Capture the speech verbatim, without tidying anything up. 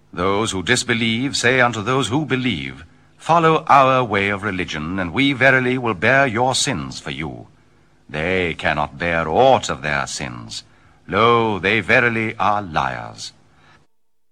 Those who disbelieve say unto those who believe, Follow our way of religion, and we verily will bear your sins for you. They cannot bear aught of their sins. Lo, they verily are liars.